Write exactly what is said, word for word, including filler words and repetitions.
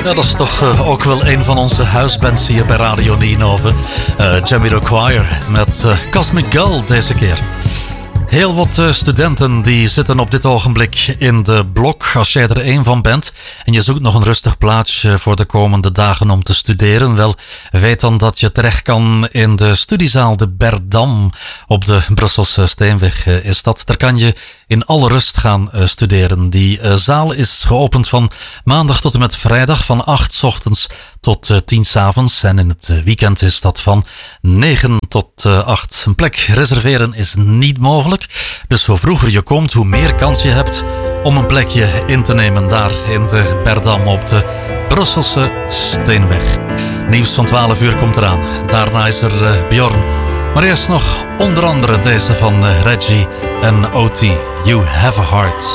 Ja, dat is toch uh, ook wel een van onze huisbands hier bij Radio Nienhoven. Uh, Jamiroquai met uh, Cosmic Girl deze keer. Heel wat uh, studenten die zitten op dit ogenblik in de blok. Als jij er één van bent en je zoekt nog een rustig plaatsje voor de komende dagen om te studeren, wel, weet dan dat je terecht kan in de studiezaal de Berdam op de Brusselse Steenweg uh, is dat. Daar kan je in alle rust gaan uh, studeren. Die uh, zaal is geopend van maandag tot en met vrijdag van acht 's ochtends tot uh, tien 's avonds. En in het uh, weekend is dat van negen tot acht. Een plek reserveren is niet mogelijk. Dus hoe vroeger je komt, hoe meer kans je hebt om een plekje in te nemen daar in de Berdam op de Brusselse Steenweg. Nieuws van twaalf uur komt eraan. Daarna is er uh, Bjorn. Maar eerst nog onder andere deze van uh, Reggie en O T. You Have a Heart.